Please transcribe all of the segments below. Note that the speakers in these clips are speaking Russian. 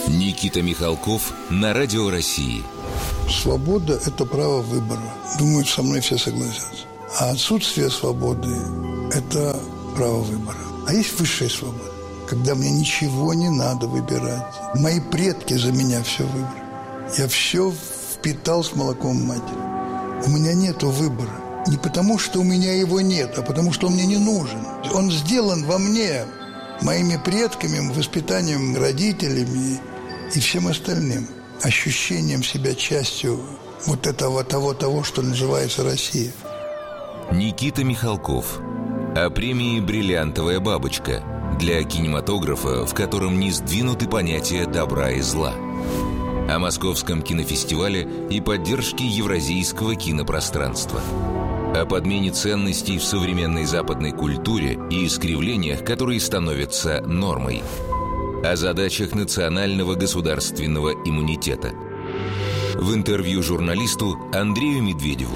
Никита Михалков на Радио России. Свобода – это право выбора. Думаю, со мной все согласятся. А отсутствие свободы – это право выбора. А есть высшая свобода, когда мне ничего не надо выбирать. Мои предки за меня все выбрали. Я все впитал с молоком матери. У меня нету выбора. Не потому, что у меня его нет, а потому, что он мне не нужен. Он сделан во мне, моими предками, воспитанием, родителями и всем остальным. Ощущением себя частью вот этого того, что называется Россия. Никита Михалков. О премии «Бриллиантовая бабочка» для кинематографа, в котором не сдвинуты понятия добра и зла. О Московском кинофестивале и поддержке евразийского кинопространства. О подмене ценностей в современной западной культуре и искривлениях, которые становятся нормой. О задачах национального государственного иммунитета. В интервью журналисту Андрею Медведеву.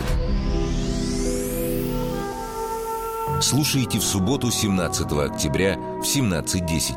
Слушайте в субботу, 17 октября в 17:10.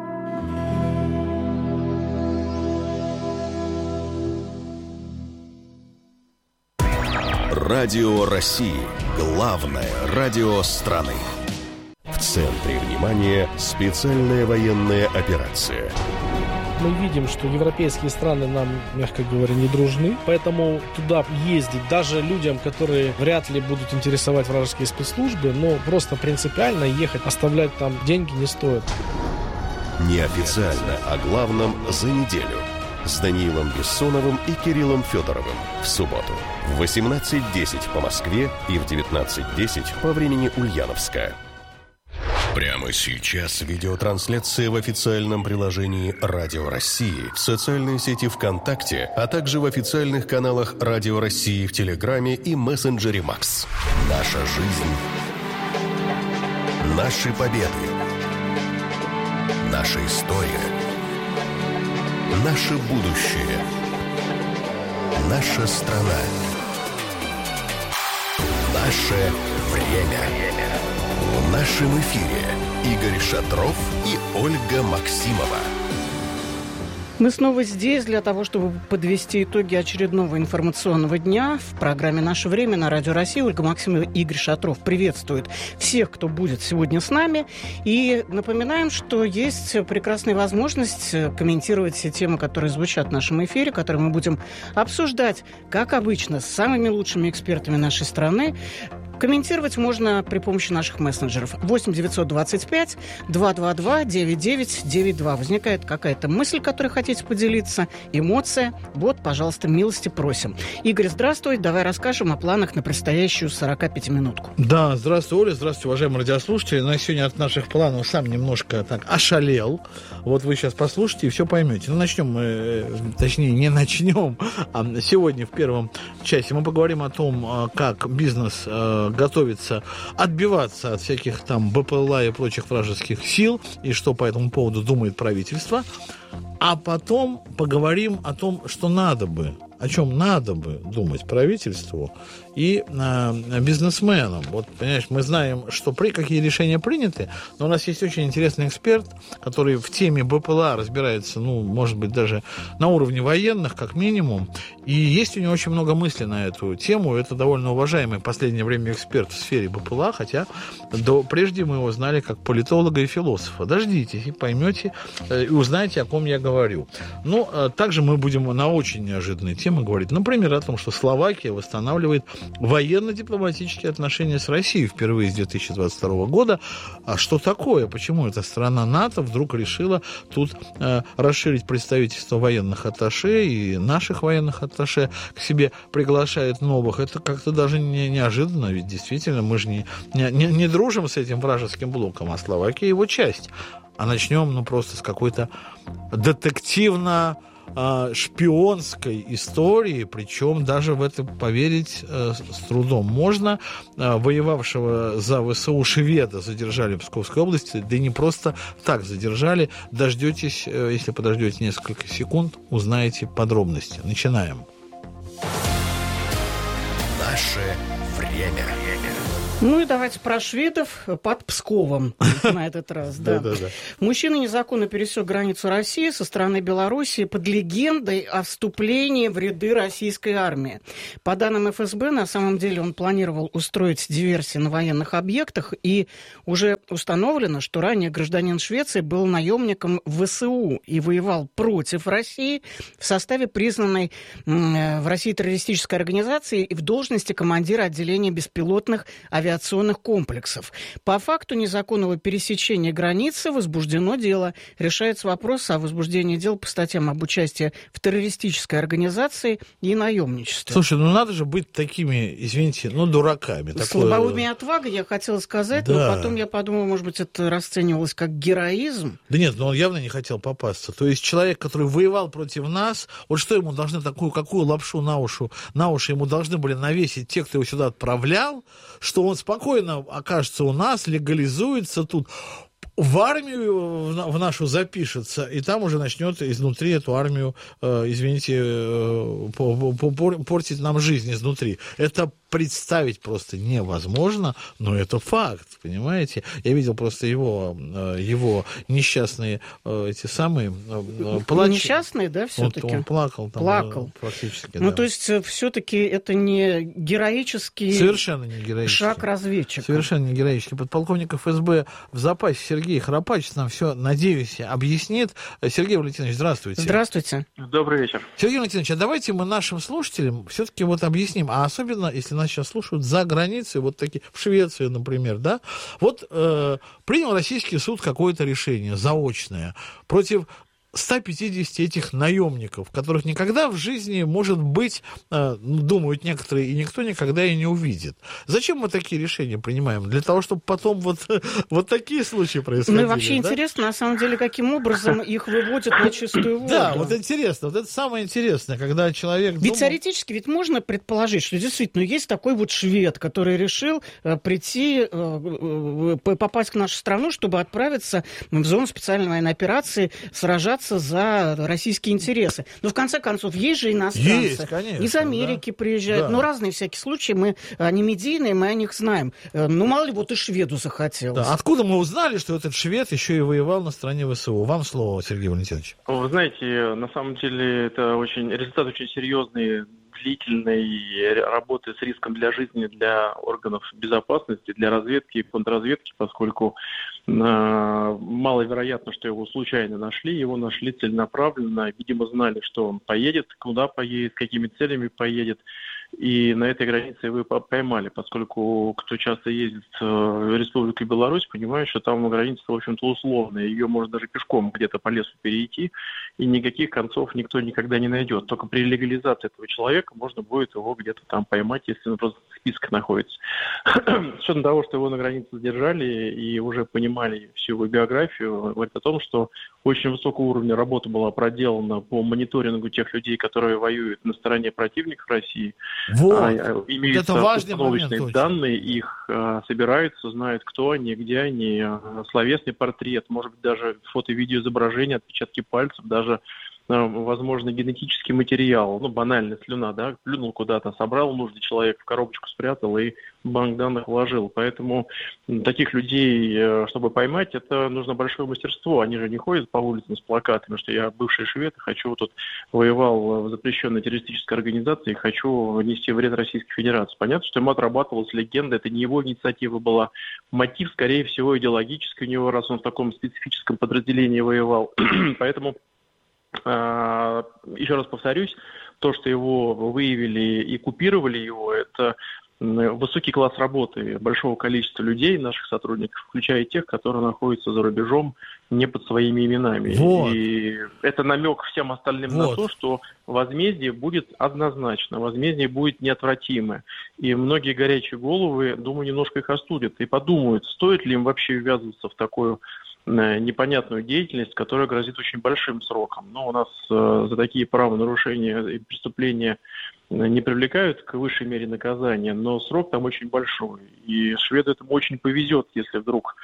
Радио России. Главное радио страны. В центре внимания специальная военная операция. Мы видим, что европейские страны нам, мягко говоря, не дружны, поэтому туда ездить даже людям, которые вряд ли будут интересовать вражеские спецслужбы, но просто принципиально ехать, оставлять там деньги не стоит. Неофициально о главном за неделю. С Даниилом Бессоновым и Кириллом Федоровым. В субботу в 18:10 по Москве и в 19:10 по времени Ульяновска. Прямо сейчас видеотрансляция в официальном приложении «Радио России», в социальной сети ВКонтакте, а также в официальных каналах «Радио России» в Телеграме и мессенджере Макс. Наша жизнь. Наши победы. Наша история. Наше будущее. Наша страна. Наше время. В нашем эфире Игорь Шатров и Ольга Максимова. Мы снова здесь для того, чтобы подвести итоги очередного информационного дня. В программе «Наше время» на Радио России Ольга Максимова и Игорь Шатров приветствуют всех, кто будет сегодня с нами. И напоминаем, что есть прекрасная возможность комментировать все темы, которые звучат в нашем эфире, которые мы будем обсуждать, как обычно, с самыми лучшими экспертами нашей страны. Комментировать можно при помощи наших мессенджеров. 8 925 222 9992. Возникает какая-то мысль, которой хотите поделиться, эмоция. Вот, пожалуйста, милости просим. Игорь, здравствуй. Давай расскажем о планах на предстоящую 45-минутку. Да, здравствуй, Оля. Здравствуйте, уважаемые радиослушатели. Но я сегодня от наших планов сам немножко так ошалел. Вот вы сейчас послушайте и все поймете. Ну, начнем мы, точнее, не начнем. Сегодня в первом часе мы поговорим о том, как бизнес готовится отбиваться от всяких там БПЛА и прочих вражеских сил, и что по этому поводу думает правительство. А потом поговорим о том, что надо бы, о чем надо бы думать правительству и бизнесменам. Вот, понимаешь, мы знаем, что какие решения приняты, но у нас есть очень интересный эксперт, который в теме БПЛА разбирается, ну, может быть, даже на уровне военных, как минимум, и есть у него очень много мыслей на эту тему. Это довольно уважаемый в последнее время эксперт в сфере БПЛА, хотя прежде мы его знали как политолога и философа. Дождитесь и поймете, и узнаете, о ком я говорю. Ну, также мы будем на очень неожиданные темы говорить. Например, о том, что Словакия восстанавливает военно-дипломатические отношения с Россией впервые с 2022 года. А что такое? Почему эта страна НАТО вдруг решила тут расширить представительство военных атташе и наших военных атташе к себе приглашает новых? Это как-то даже неожиданно, ведь действительно мы же не дружим с этим вражеским блоком, а Словакия его часть. А начнем, просто с какой-то детективно-шпионской истории, причем даже в это поверить с трудом можно. Воевавшего за ВСУ шведа задержали в Псковской области, да и не просто так задержали. Дождетесь, если подождете несколько секунд, узнаете подробности. Начинаем. Наше время. Ну и давайте про шведов под Псковом на этот раз. Да. Мужчина незаконно пересек границу России со стороны Белоруссии под легендой о вступлении в ряды российской армии. По данным ФСБ, на самом деле он планировал устроить диверсии на военных объектах, и уже установлено, что ранее гражданин Швеции был наемником в ВСУ и воевал против России в составе признанной в России террористической организации и в должности командира отделения беспилотных авиационных комплексов. По факту незаконного пересечения границы возбуждено дело. Решается вопрос о возбуждении дел по статьям об участии в террористической организации и наемничестве. Слушай, ну надо же быть такими, извините, дураками. Слабоумие и отвага, я хотела сказать, да. Но потом я подумала, может быть, это расценивалось как героизм. Да нет, он явно не хотел попасться. То есть человек, который воевал против нас, вот что ему должны какую лапшу на уши ему должны были навесить те, кто его сюда отправлял, что он спокойно окажется у нас, легализуется тут, в армию в нашу запишется, и там уже начнет изнутри эту армию, портить нам жизнь изнутри. Это представить просто невозможно, но это факт, понимаете? Я видел просто его несчастные эти самые плачи. Несчастные, да, все-таки? Он плакал. Плакал. Практически, да. То есть все-таки это не героический совершенно не героический шаг разведчика. Совершенно не героический. Подполковник ФСБ в запасе Сергей Храпач нам все, надеюсь, объяснит. Сергей Валентинович, здравствуйте. Здравствуйте. Добрый вечер. Сергей Валентинович, а давайте мы нашим слушателям все-таки объясним, а особенно, если нас сейчас слушают за границей, такие, в Швеции, например, да, принял российский суд какое-то решение заочное против 150 этих наемников, которых никогда в жизни, может быть, думают некоторые, и никто никогда и не увидит. Зачем мы такие решения принимаем? Для того, чтобы потом вот такие случаи происходили. Ну и вообще интересно, на самом деле, каким образом их выводят на чистую воду. Да, интересно, это самое интересное, когда человек... Ведь теоретически можно предположить, что действительно есть такой швед, который решил прийти, попасть в нашу страну, чтобы отправиться в зону специальной военной операции, сражаться за российские интересы. Но в конце концов, есть же иностранцы. Есть, конечно, из Америки приезжают. Да. Разные всякие случаи. Они медийные, мы о них знаем. Мало ли, и шведу захотелось. Да. Откуда мы узнали, что этот швед еще и воевал на стороне ВСУ? Вам слово, Сергей Валентинович. Вы знаете, на самом деле это результат очень серьезный, длительной работы с риском для жизни для органов безопасности, для разведки и контрразведки, поскольку маловероятно, что его случайно нашли. Его нашли целенаправленно. Видимо, знали, что он поедет, куда поедет, какими целями поедет. И на этой границе его поймали, поскольку кто часто ездит в Республику Беларусь, понимает, что там граница, в общем-то, условная. Ее можно даже пешком где-то по лесу перейти, и никаких концов никто никогда не найдет. Только при легализации этого человека можно будет его где-то там поймать, если он просто в списках находится. С учетом того, что его на границе задержали и уже понимали всю его биографию, говорит о том, что очень высокого уровня работа была проделана по мониторингу тех людей, которые воюют на стороне противников России. Имеются установочные данные, их собираются, знают, кто они, где они, словесный портрет, может быть, даже фото-видеоизображение, отпечатки пальцев, даже возможно, генетический материал, банально слюна, да, плюнул куда-то, собрал нужный человек, в коробочку спрятал и в банк данных вложил. Поэтому таких людей, чтобы поймать, это нужно большое мастерство. Они же не ходят по улицам с плакатами, что я бывший швед, хочу воевал в запрещенной террористической организации, хочу нести вред Российской Федерации. Понятно, что ему отрабатывалась легенда, это не его инициатива была. Мотив, скорее всего, идеологический у него, раз он в таком специфическом подразделении воевал. Поэтому еще раз повторюсь, то, что его выявили и купировали его, это высокий класс работы большого количества людей, наших сотрудников, включая тех, которые находятся за рубежом не под своими именами. Вот. И это намек всем остальным на то, что возмездие будет однозначно, возмездие будет неотвратимое. И многие горячие головы, думаю, немножко их остудят и подумают, стоит ли им вообще ввязываться в такую непонятную деятельность, которая грозит очень большим сроком. Но у нас за такие правонарушения и преступления не привлекают к высшей мере наказания, но срок там очень большой. И шведу этому очень повезет, если вдруг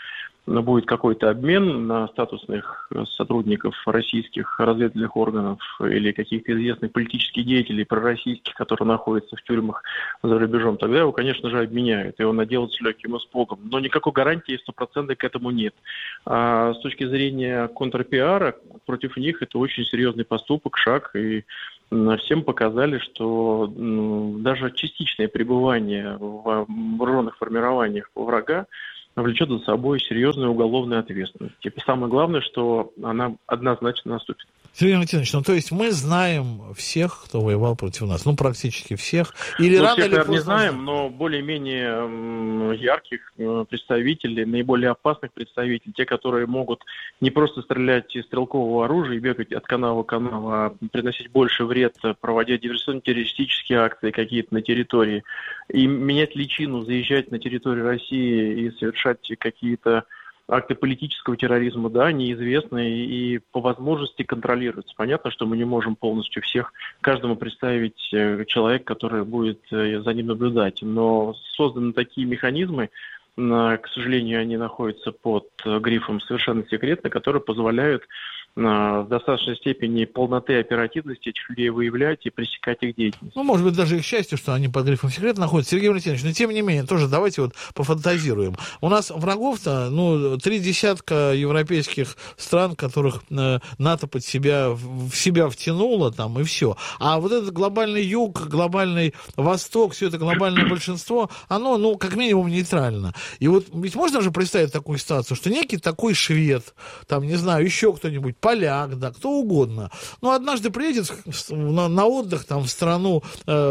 будет какой-то обмен на статусных сотрудников российских разведывательных органов или каких-то известных политических деятелей пророссийских, которые находятся в тюрьмах за рубежом, тогда его, конечно же, обменяют, и он отделается легким испугом. Но никакой гарантии 100% к этому нет. А с точки зрения контрпиара, против них это очень серьезный поступок, шаг, и всем показали, что даже частичное пребывание в вооруженных формированиях врага влечет за собой серьезную уголовную ответственность. И самое главное, что она однозначно наступит. Сергей Валентинович, то есть мы знаем всех, кто воевал против нас, практически всех, или рано всех, или поздно не знаем, но более-менее ярких представителей, наиболее опасных представителей, те, которые могут не просто стрелять из стрелкового оружия и бегать от канала к каналу, а приносить больше вред, проводя диверсионно-террористические акции какие-то на территории, и менять личину, заезжать на территорию России и совершать какие-то акты политического терроризма, да, неизвестны и по возможности контролируются. Понятно, что мы не можем полностью каждому представить человека, который будет за ним наблюдать, но созданы такие механизмы, к сожалению, они находятся под грифом «совершенно секретно», которые позволяют в достаточной степени полноты оперативности этих людей выявлять и пресекать их деятельность. Может быть, даже их счастье, что они под грифом секрета находятся. Сергей Валентинович, но тем не менее, тоже давайте пофантазируем. У нас врагов-то, 30 европейских стран, которых НАТО под себя втянуло там, и все. А вот этот глобальный юг, глобальный восток, все это глобальное большинство, оно, как минимум, нейтрально. И вот ведь можно же представить такую ситуацию, что некий такой швед, там, не знаю, еще кто-нибудь, поляк, да, кто угодно. Однажды приедет на отдых там, в страну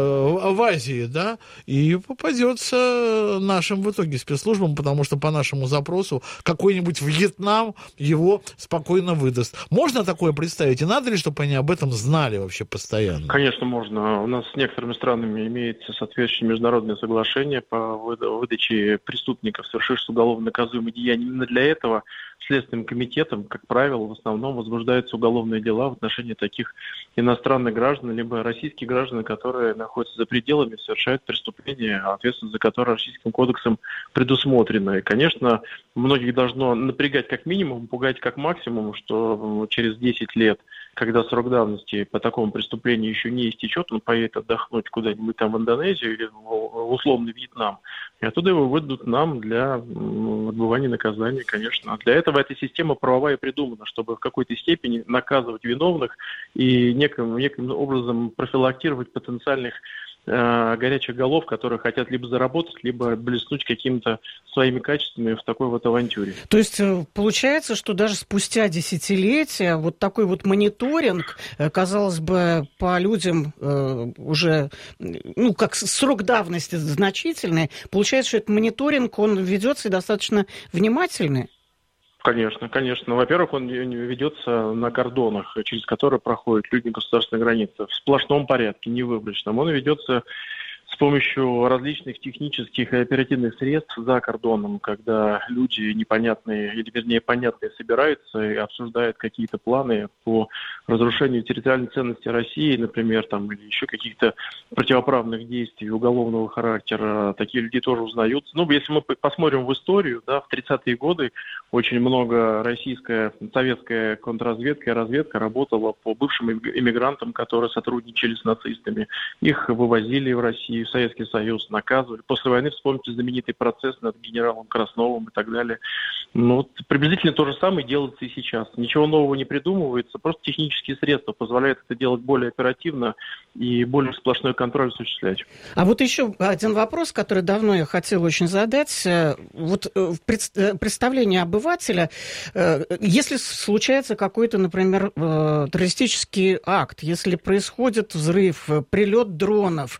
в Азии, да, и попадется нашим в итоге спецслужбам, потому что по нашему запросу какой-нибудь Вьетнам его спокойно выдаст. Можно такое представить? И надо ли, чтобы они об этом знали вообще постоянно? Конечно, можно. У нас с некоторыми странами имеется соответствующее международное соглашение по выдаче преступников, совершивших уголовно наказуемые деяния. Именно для этого Следственным комитетом, как правило, в основном возбуждаются уголовные дела в отношении таких иностранных граждан, либо российских граждан, которые находятся за пределами, совершают преступления, ответственность за которые Российским кодексом предусмотрена. И, конечно, многих должно напрягать как минимум, пугать как максимум, что через 10 лет, когда срок давности по такому преступлению еще не истечет, он поедет отдохнуть куда-нибудь там в Индонезию или в условный Вьетнам, и оттуда его выдадут нам для отбывания наказания, конечно. А для этого эта система правовая придумана, чтобы в какой-то степени наказывать виновных и неким образом профилактировать потенциальных горячих голов, которые хотят либо заработать, либо блеснуть какими-то своими качествами в такой вот авантюре. То есть получается, что даже спустя десятилетия вот такой вот мониторинг, казалось бы, по людям уже, как срок давности значительный, получается, что этот мониторинг, он ведется и достаточно внимательный? Конечно. Во-первых, он ведется на кордонах, через которые проходят люди государственной границы, в сплошном порядке, не выборочном. Он ведется с помощью различных технических и оперативных средств за кордоном, когда люди непонятные, или вернее понятные, собираются и обсуждают какие-то планы по разрушению территориальной ценности России, например, там, или еще каких-то противоправных действий уголовного характера. Такие люди тоже узнаются. Если мы посмотрим в историю, да, в 30-е годы очень много российская, советская контрразведка и разведка работала по бывшим иммигрантам, которые сотрудничали с нацистами. Их вывозили в Россию, в Советский Союз, наказывали. После войны, вспомните знаменитый процесс над генералом Красновым и так далее. Приблизительно то же самое делается и сейчас. Ничего нового не придумывается, просто технические средства позволяют это делать более оперативно и более сплошной контроль осуществлять. А вот еще один вопрос, который давно я хотела очень задать. Вот представление обывателя, если случается какой-то, например, террористический акт, если происходит взрыв, прилет дронов,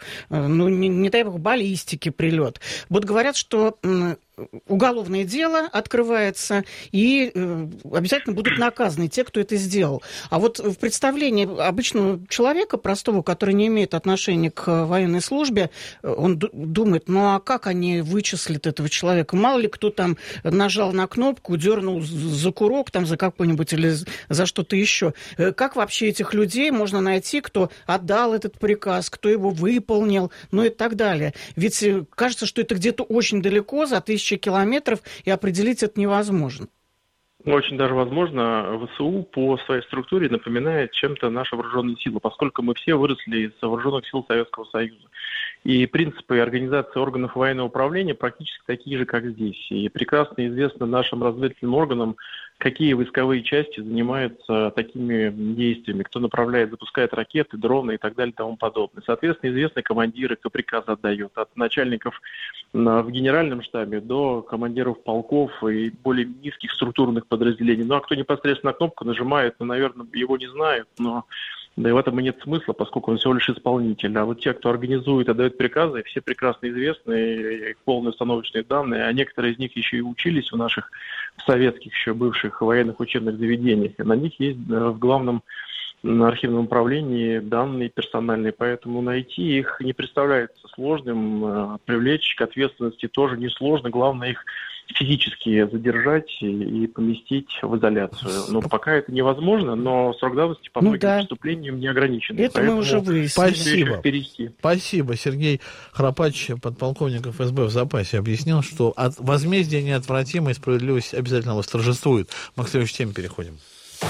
не дай бог, баллистики прилет. Вот говорят, что уголовное дело открывается, и обязательно будут наказаны те, кто это сделал. А вот в представлении обычного человека, простого, который не имеет отношения к военной службе, он думает, а как они вычислят этого человека? Мало ли кто там нажал на кнопку, дернул за курок, там, за какой-нибудь или за что-то еще. Как вообще этих людей можно найти, кто отдал этот приказ, кто его выполнил, и так далее? Ведь кажется, что это где-то очень далеко, за тысячи 1000 километров, и определить это невозможно. Очень даже возможно, ВСУ по своей структуре напоминает чем-то наши вооруженные силы, поскольку мы все выросли из вооруженных сил Советского Союза. И принципы организации органов военного управления практически такие же, как здесь. И прекрасно известно нашим разведывательным органам, какие войсковые части занимаются такими действиями, кто направляет, запускает ракеты, дроны и так далее и тому подобное. Соответственно, известны командиры, кто приказы отдает, от начальников в генеральном штабе до командиров полков и более низких структурных подразделений. Ну а кто непосредственно на кнопку нажимает, ну, наверное, его не знают, но да и в этом и нет смысла, поскольку он всего лишь исполнитель. А вот те, кто организует, отдает приказы, все прекрасно известны, их полные установочные данные, а некоторые из них еще и учились в наших советских еще бывших военных учебных заведениях. И на них есть в главном архивном управлении данные персональные, поэтому найти их не представляется сложным, привлечь к ответственности тоже несложно, главное их физически задержать и поместить в изоляцию. Но пока это невозможно, но срок давности по многим преступлениям не ограничен. Это мы уже выяснили. Спасибо. Сергей Храпач, подполковник ФСБ в запасе, объяснил, что возмездие неотвратимо и справедливость обязательно восторжествует. Мы к следующей теме переходим.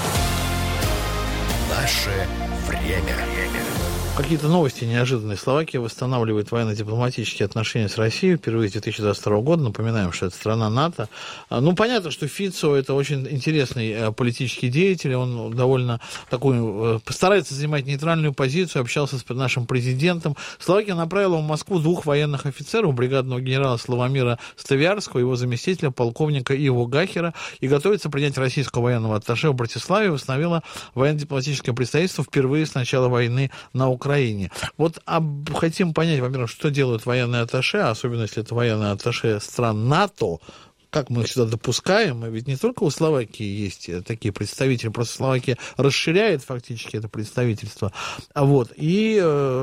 Наше время. Какие-то новости неожиданные. Словакия восстанавливает военно-дипломатические отношения с Россией впервые с 2022 года. Напоминаем, что это страна НАТО. Ну, понятно, что Фицо – это очень интересный политический деятель. Он довольно такой, постарается занимать нейтральную позицию, общался с нашим президентом. Словакия направила в Москву 2 военных офицеров, бригадного генерала Славомира Ставиарского, его заместителя, полковника Иво Гахера, и готовится принять российского военного атташе в Братиславе. Восстановила военно-дипломатическое представительство впервые с начала войны на Украине. Вот хотим понять, во-первых, что делают военные атташе, особенно если это военные атташе стран НАТО, как мы их сюда допускаем, ведь не только у Словакии есть такие представители, просто Словакия расширяет фактически это представительство. И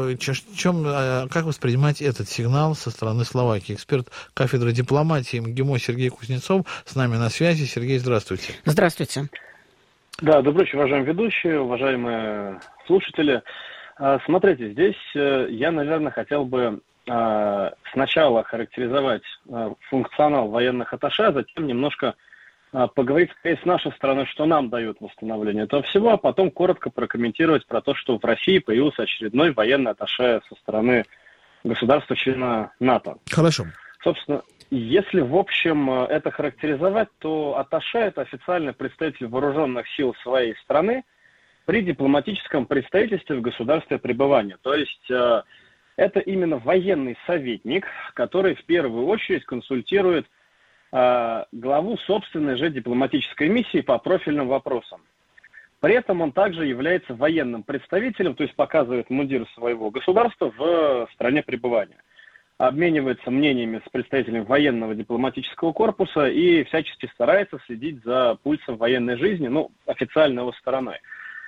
как воспринимать этот сигнал со стороны Словакии? Эксперт кафедры дипломатии МГИМО Сергей Кузнецов с нами на связи. Сергей, здравствуйте. Здравствуйте. Да, добрый вечер, уважаемые ведущие, уважаемые слушатели. Смотрите, здесь я, наверное, хотел бы сначала характеризовать функционал военных атташе, а затем немножко поговорить, скорее, с нашей стороны, что нам дает восстановление этого всего, а потом коротко прокомментировать про то, что в России появился очередной военный атташе со стороны государства-члена НАТО. Хорошо. Собственно, если в общем это характеризовать, то атташе – это официальный представитель вооруженных сил своей страны при дипломатическом представительстве в государстве пребывания. То есть это именно военный советник, который в первую очередь консультирует главу собственной же дипломатической миссии по профильным вопросам. При этом он также является военным представителем, то есть показывает мундир своего государства в стране пребывания. Обменивается мнениями с представителями военного дипломатического корпуса и всячески старается следить за пульсом военной жизни, официально его стороной.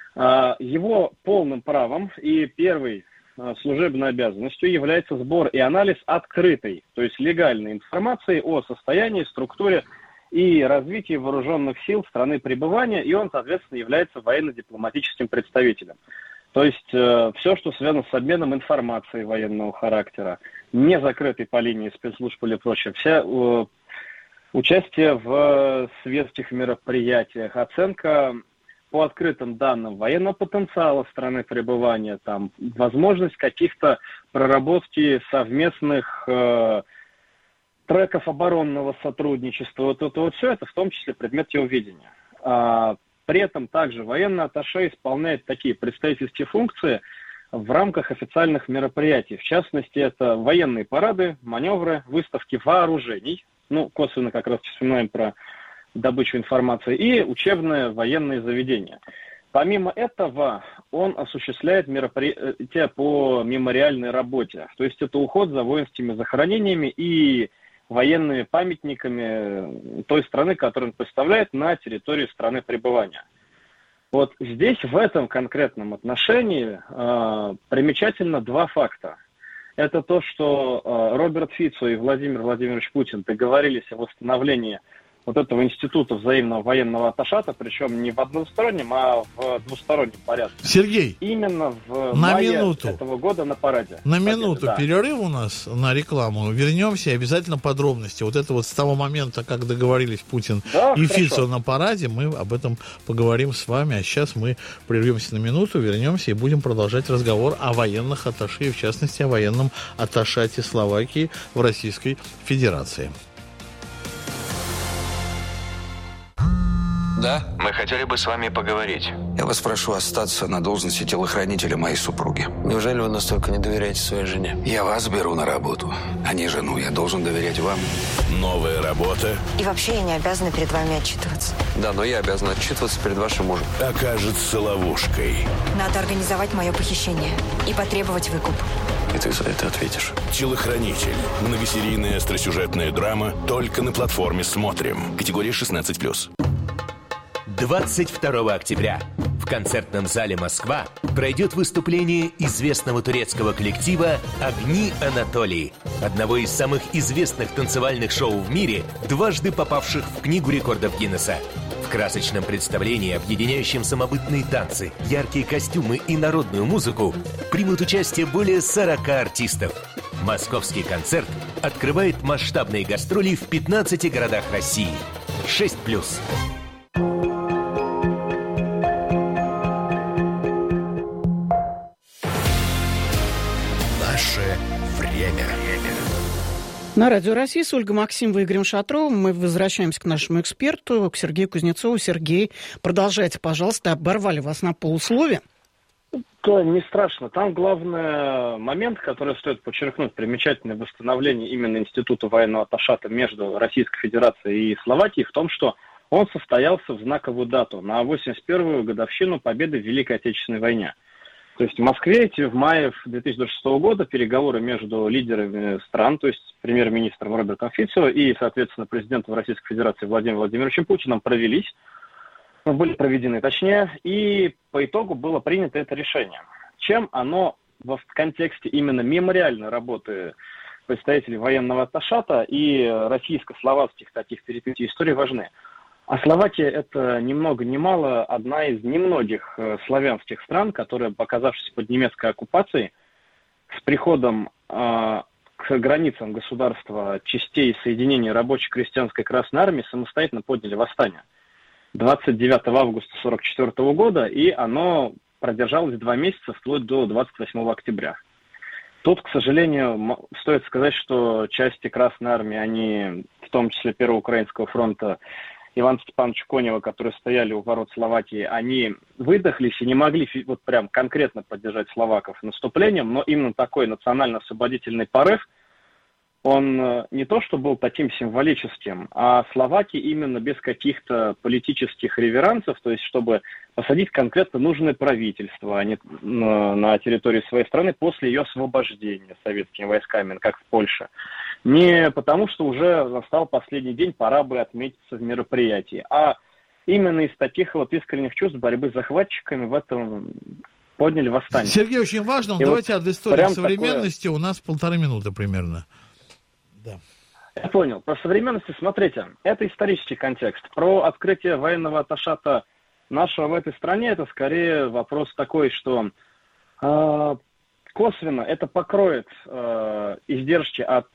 Его полным правом и первой служебной обязанностью является сбор и анализ открытой, то есть легальной информации о состоянии, структуре и развитии вооруженных сил страны пребывания, и он, соответственно, является военно-дипломатическим представителем. То есть все, что связано с обменом информацией военного характера, не закрытой по линии спецслужб или прочее, вся участие в светских мероприятиях, оценка по открытым данным военного потенциала страны пребывания, там, возможность каких-то проработки совместных треков оборонного сотрудничества, все это в том числе предмет его видения. При этом также военный атташе исполняет такие представительские функции в рамках официальных мероприятий. В частности, это военные парады, маневры, выставки вооружений, косвенно как раз вспоминаем про добычу информации, и учебные военные заведения. Помимо этого, он осуществляет мероприятия по мемориальной работе. То есть это уход за воинскими захоронениями и военными памятниками той страны, которую он представляет на территории страны пребывания. Вот здесь, в этом конкретном отношении, примечательно 2 факта. Это то, что Роберт Фицо и Владимир Владимирович Путин договорились о восстановлении вот этого института взаимного военного атташата, причем не в одностороннем, а в двустороннем порядке. Сергей, именно в на мае минуту. этого года на параде. На минуту да. перерыв у нас на рекламу. Вернемся и обязательно подробности. Вот это вот с того момента, как договорились Путин и Фицо на параде, мы об этом поговорим с вами. А сейчас мы прервемся на минуту, вернемся и будем продолжать разговор о военных атташе, и в частности о военном атташате Словакии в Российской Федерации. Да? Мы хотели бы с вами поговорить. Я вас прошу остаться на должности телохранителя моей супруги. Неужели вы настолько не доверяете своей жене? Я вас беру на работу, а не жену. Я должен доверять вам. Новая работа. И вообще я не обязана перед вами отчитываться. Да, но я обязан отчитываться перед вашим мужем. Окажется ловушкой. Надо организовать мое похищение и потребовать выкуп. И ты за это ответишь. Телохранитель. Многосерийная остросюжетная драма только на платформе «Смотрим». Категория 16+. 22 октября в концертном зале «Москва» пройдет выступление известного турецкого коллектива «Огни Анатолии», одного из самых известных танцевальных шоу в мире, дважды попавших в Книгу рекордов Гиннесса. В красочном представлении, объединяющем самобытные танцы, яркие костюмы и народную музыку, примут участие более 40 артистов. Московский концерт открывает масштабные гастроли в 15 городах России. 6+. На Радио России с Ольгой Максимовой и Игорем Шатровым мы возвращаемся к нашему эксперту, к Сергею Кузнецову. Сергей, продолжайте, пожалуйста, оборвали вас на полуслове. Да, не страшно. Там главный момент, который стоит подчеркнуть, примечательное восстановление именно Института военного атташата между Российской Федерацией и Словакией в том, что он состоялся в знаковую дату, на 81-ю годовщину победы в Великой Отечественной войне. То есть в Москве в мае 2026 года переговоры между лидерами стран, то есть премьер-министром Робертом Фицо и, соответственно, президентом Российской Федерации Владимиром Владимировичем Путиным были проведены, точнее, и по итогу было принято это решение. Чем оно в контексте именно мемориальной работы представителей военного атташата и российско-словацких таких перипетий истории важны? А Словакия – это ни много ни мало одна из немногих славянских стран, которая, оказавшись под немецкой оккупацией, с приходом к границам государства частей соединения рабочей крестьянской Красной Армии самостоятельно подняли восстание 29 августа 1944 года, и оно продержалось 2 месяца, вплоть до 28 октября. Тут, к сожалению, стоит сказать, что части Красной Армии, они, в том числе Первого Украинского фронта, Ивана Степановича Конева, которые стояли у ворот Словакии, они выдохлись и не могли вот прям конкретно поддержать словаков наступлением, но именно такой национально-освободительный порыв, он не то что был таким символическим, а словаки именно без каких-то политических реверансов, то есть чтобы посадить конкретно нужное правительство, а не на территории своей страны после ее освобождения советскими войсками, как в Польше. Не потому, что уже настал последний день, пора бы отметиться в мероприятии, а именно из таких вот искренних чувств борьбы с захватчиками в этом подняли восстание. Сергей, очень важно, давайте от истории современности, у нас 1,5 минуты примерно. Да. Я понял. Про современности, смотрите, это исторический контекст. Про открытие военного атташата нашего в этой стране, это скорее вопрос такой, что косвенно это покроет издержки от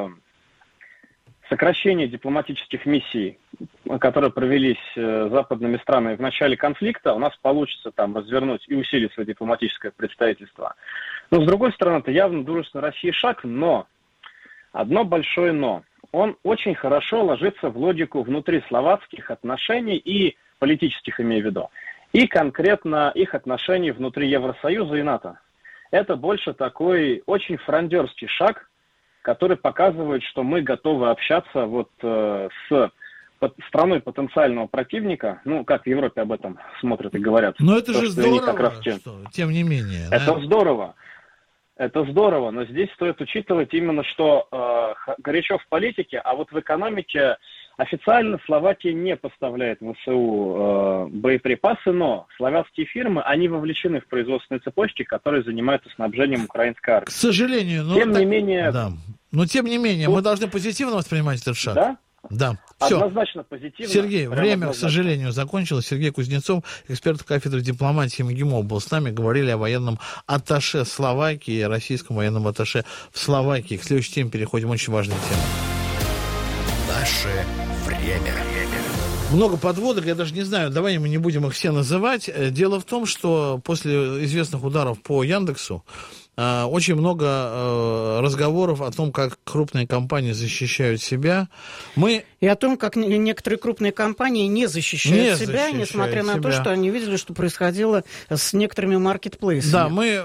сокращения дипломатических миссий, которые провелись западными странами в начале конфликта. У нас получится там развернуть и усилить свое дипломатическое представительство. Но, с другой стороны, это явно дружественный России шаг, но одно большое но. Он очень хорошо ложится в логику внутри словацких отношений и политических, имею в виду, и конкретно их отношений внутри Евросоюза и НАТО. Это больше такой очень фрондерский шаг, который показывает, что мы готовы общаться вот с страной потенциального противника, ну, как в Европе об этом смотрят и говорят. Но это же здорово, как раз тем не менее. Это да? Здорово. Это здорово, но здесь стоит учитывать именно, что горячо в политике, а вот в экономике официально Словакия не поставляет в ВСУ боеприпасы, но славянские фирмы, они вовлечены в производственные цепочки, которые занимаются снабжением украинской армии. К сожалению, но тем не менее... Да. Но тем не менее, мы должны позитивно воспринимать этот шаг. Да? Да. Все. Однозначно позитивно. Сергей, время, однозначно. к сожалению, закончилось. Сергей Кузнецов, эксперт кафедры дипломатии МГИМО, был с нами. Говорили о военном атташе Словакии, российском военном атташе в Словакии. К следующей теме переходим. Очень важная тема. Наше время. Много подводок, я даже не знаю, давай мы не будем их все называть. Дело в том, что после известных ударов по Яндексу очень много разговоров о том, как крупные компании защищают себя. И о том, как некоторые крупные компании не защищают себя, несмотря на то, что они видели, что происходило с некоторыми маркетплейсами. Да, мы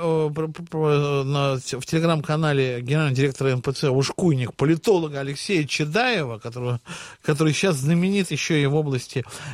в телеграм-канале генерального директора НПЦ «Ушкуйник», политолога Алексея Чедаева, который сейчас знаменит еще и в области